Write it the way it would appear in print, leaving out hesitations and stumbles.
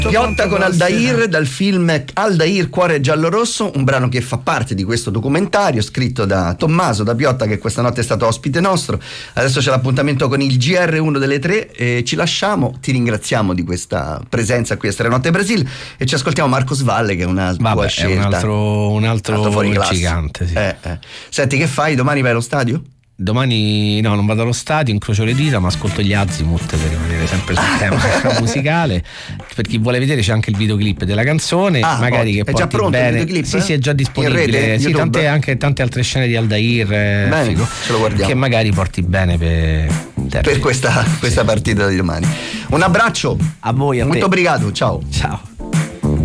Piotta con Aldair, dal film Aldair Cuore giallo-rosso, un brano che fa parte di questo documentario scritto da Tommaso da Piotta, che questa notte è stato ospite nostro. Adesso c'è l'appuntamento con il GR1 delle 3 e ci lasciamo. Ti ringraziamo di questa presenza qui a Stanotte Brasil e ci ascoltiamo Marcos Valle, che è una tua scelta. È un altro gigante, sì. Senti, che fai? Domani vai allo stadio? Domani no, non vado allo stadio, incrocio le dita, ma ascolto gli Azimut per rimanere sempre sul tema musicale. Per chi vuole vedere c'è anche il videoclip della canzone, magari che è porti già pronto bene. il videoclip? Sì, è già disponibile. Sì, anche tante altre scene di Aldair, bene, ce lo guardiamo. che magari porti bene per questa partita di domani. Un abbraccio a voi, a molto te. obrigado, ciao. Ciao.